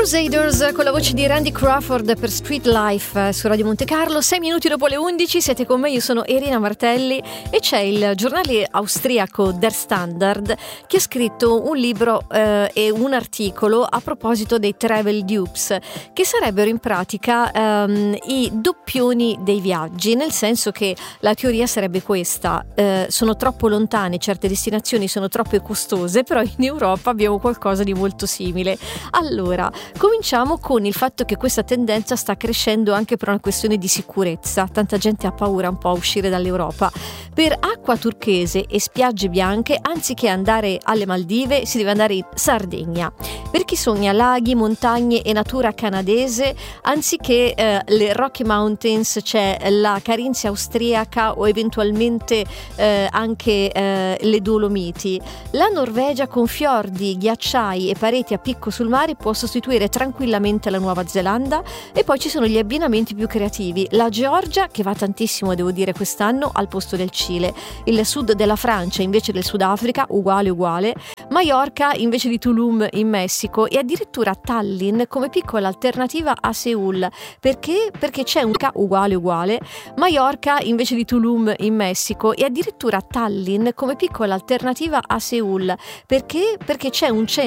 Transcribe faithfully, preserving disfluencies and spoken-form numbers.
Crusaders con la voce di Randy Crawford per Street Life su Radio Monte Carlo. Sei minuti dopo le undici, siete con me, io sono Irina Martelli e c'è il giornale austriaco Der Standard che ha scritto un libro eh, e un articolo a proposito dei travel dupes, che sarebbero in pratica ehm, i doppioni dei viaggi, nel senso che la teoria sarebbe questa: eh, sono troppo lontane certe destinazioni, sono troppo costose, però in Europa abbiamo qualcosa di molto simile. Allora, cominciamo con il fatto che questa tendenza sta crescendo anche per una questione di sicurezza. Tanta gente ha paura un po' a uscire dall'Europa. Per acqua turchese e spiagge bianche, anziché andare alle Maldive, si deve andare in Sardegna. Per chi sogna laghi, montagne e natura canadese, anziché eh, le Rocky Mountains c'è la Carinzia austriaca o eventualmente eh, anche eh, le Dolomiti. La Norvegia con fiordi, ghiacciai e pareti a picco sul mare può sostituire tranquillamente la Nuova Zelanda. E poi ci sono gli abbinamenti più creativi: la Georgia, che va tantissimo devo dire quest'anno, al posto del Cile, il sud della Francia invece del Sudafrica, uguale uguale, Maiorca invece di Tulum in Messico, e addirittura Tallinn come piccola alternativa a Seul. Perché? Perché c'è un ca uguale uguale, Maiorca invece di Tulum in Messico, e addirittura Tallinn come piccola alternativa a Seul. Perché? Perché c'è un centro